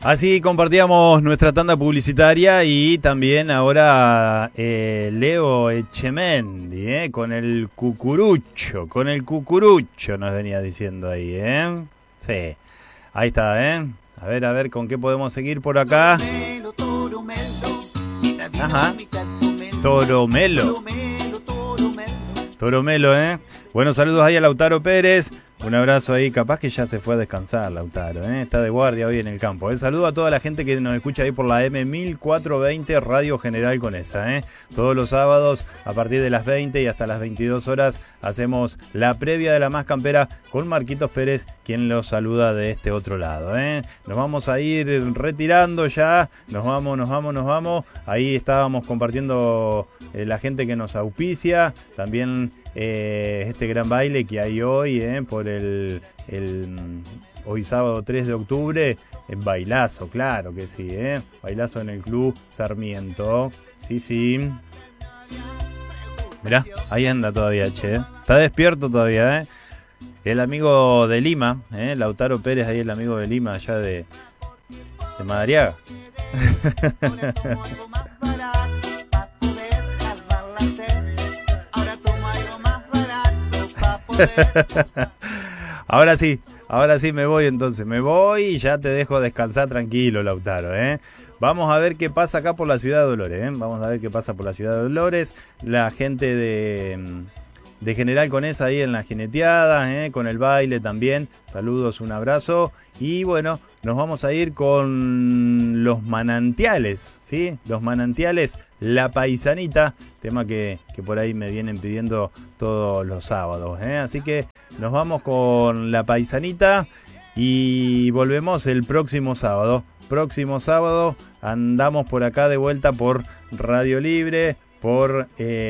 Así compartíamos nuestra tanda publicitaria y también ahora Leo Echemendi, con el cucurucho nos venía diciendo ahí, Sí, ahí está, A ver, ¿con qué podemos seguir por acá? Ajá. Toromelo, Bueno, saludos ahí a Lautaro Pérez. Un abrazo ahí, capaz que ya se fue a descansar Lautaro, está de guardia hoy en el campo. Saludo a toda la gente que nos escucha ahí por la M1420 Radio General Conesa. Todos los sábados a partir de las 20 y hasta las 22 horas hacemos la previa de la Más Campera con Marquitos Pérez, quien los saluda de este otro lado. Nos vamos a ir retirando ya, nos vamos. Ahí estábamos compartiendo la gente que nos auspicia, también este gran baile que hay hoy por el hoy sábado 3 de octubre, bailazo, claro que sí, bailazo en el Club Sarmiento, sí. Mirá, ahí anda todavía, está despierto todavía, el amigo de Lima, Lautaro Pérez, ahí el amigo de Lima, allá de Madariaga. Ahora sí me voy entonces, y ya te dejo descansar tranquilo, Lautaro, Vamos a ver qué pasa acá por la ciudad de Dolores, Vamos a ver qué pasa por la ciudad de Dolores, la gente de General Conesa ahí en la jineteada, con el baile también, saludos, un abrazo, y bueno, nos vamos a ir con los manantiales, ¿sí? Los manantiales, La Paisanita, tema que por ahí me vienen pidiendo todos los sábados, así que nos vamos con La Paisanita y volvemos el próximo sábado. Andamos por acá de vuelta por Radio Libre, por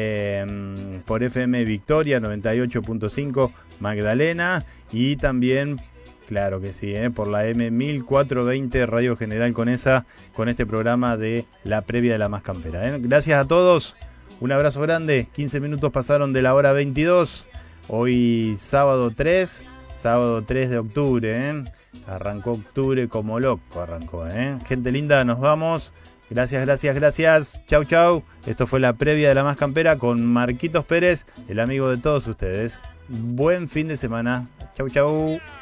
FM Victoria 98.5 Magdalena y también, claro que sí, por la M1420 Radio General Conesa con este programa de la previa de la Más Campera. Gracias a todos, un abrazo grande, 15 minutos pasaron de la hora 22, hoy sábado 3 de octubre, arrancó octubre como loco, gente linda, nos vamos. Gracias. Chau. Esto fue la previa de la Más Campera con Marquitos Pérez, el amigo de todos ustedes. Buen fin de semana. Chau.